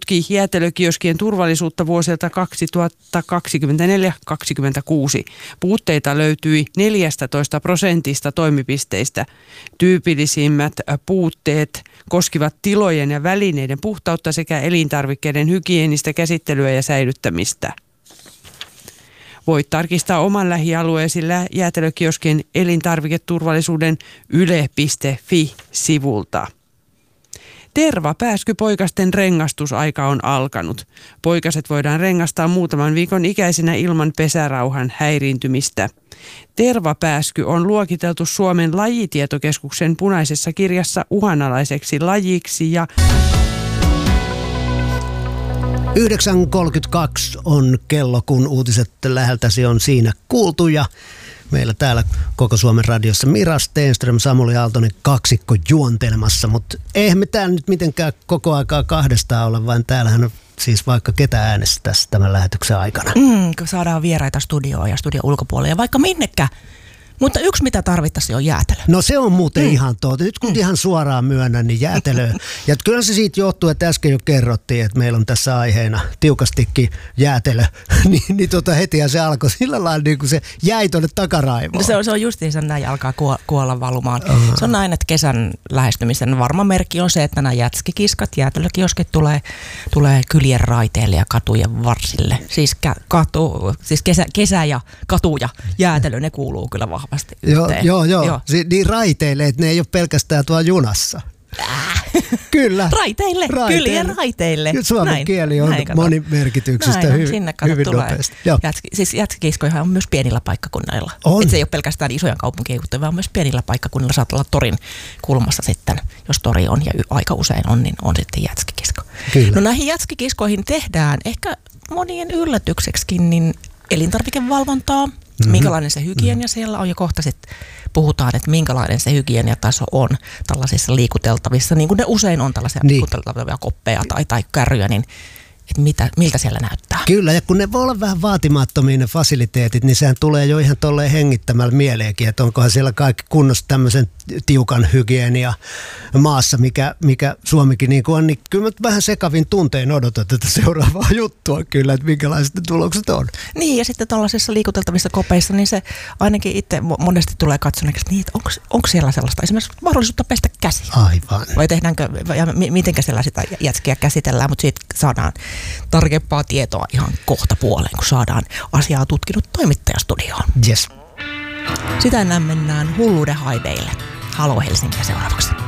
tutki jäätelökioskien turvallisuutta vuosilta 2024-2026. Puutteita löytyi 14% toimipisteistä. Tyypillisimmät puutteet koskivat tilojen ja välineiden puhtautta sekä elintarvikkeiden hygienistä käsittelyä ja säilyttämistä. Voit tarkistaa oman lähialueesi jäätelökioskin elintarviketurvallisuuden yle.fi-sivulta. Tervapääskypoikasten rengastusaika on alkanut. Poikaset voidaan rengastaa muutaman viikon ikäisenä ilman pesärauhan häiriintymistä. Tervapääsky on luokiteltu Suomen lajitietokeskuksen punaisessa kirjassa uhanalaiseksi lajiksi ja 9.32 on kello, kun uutiset läheltäsi on siinä kuultu ja meillä täällä Koko Suomen radiossa Mira Stenström, Samuli Aaltonen kaksikko juontelemassa, mutta eihän me täällä nyt mitenkään koko aikaa kahdestaan olla, vaan täällähän on siis vaikka ketä äänestäisi tämän lähetyksen aikana. Kun saadaan vieraita studioon ja studion ulkopuolelle ja vaikka minnekään. Mutta yksi mitä tarvittaisiin on jäätelö. No se on muuten ihan totta. Nyt kun ihan suoraan myönnän, niin jäätelö. Ja kyllä se siitä johtuu, että äsken jo kerrottiin, että meillä on tässä aiheena tiukastikin jäätelö. niin hetihän se alkoi sillä lailla, niin kuin se jäi tuonne takaraivoon. No se on justiinsa näin, alkaa kuolla valumaan. Se on näin, että kesän lähestymisen varma merkki on se, että nämä jätskikiskat, jäätelökioskit tulee kylien raiteille ja katujen varsille. Siis, kesä ja katu ja jäätelö, ne kuuluu kyllä vahvasti yhteen. Joo. Niin raiteille, että ne ei ole pelkästään tuolla junassa. Kyllä. Raiteille. Kylien raiteille. Suomen kieli on monimerkityksestä hyvin nopeasti. Siis jätskikiskoja on myös pienillä paikkakunnilla. Se ei ole pelkästään isoja kaupunkeja, vaan myös pienillä paikkakunnilla saattaa olla torin kulmassa sitten, jos tori on ja aika usein on, niin on sitten jätskikisko. Kyllä. No näihin jätskikiskoihin tehdään ehkä monien yllätykseksikin niin elintarvikevalvontaa. Minkälainen se hygienia siellä on ja kohta sitten puhutaan, että minkälainen se hygieniataso on tällaisissa liikuteltavissa, niin kuin ne usein on tällaisia liikuteltavia koppeja tai kärryjä, niin että miltä siellä näyttää. Kyllä, ja kun ne voi olla vähän vaatimattomia ne fasiliteetit, niin sehän tulee jo ihan tolleen hengittämällä mieleenkin, että onkohan siellä kaikki kunnossa tämmöisen tiukan hygienia maassa, mikä Suomikin niin kuin on, niin kyllä vähän sekavin tuntein odotan tätä seuraavaa juttua kyllä, että minkälaiset ne tulokset on. Niin, ja sitten tällaisissa liikuteltavissa kopeissa, niin se ainakin itse monesti tulee katsoneeksi, niin onko siellä sellaista esimerkiksi mahdollisuutta pestä käsi? Aivan. Vai tehdäänkö, ja mitenkä siellä sitä jätskiä käsitellään, mutta siitä saadaan tarkempaa tietoa ihan kohta puoleen, kun saadaan asiaa tutkinut toimittajastudioon. Yes. Sitä ennen mennään hulluuden haideille. Halo Helsinkiä seuraavaksi.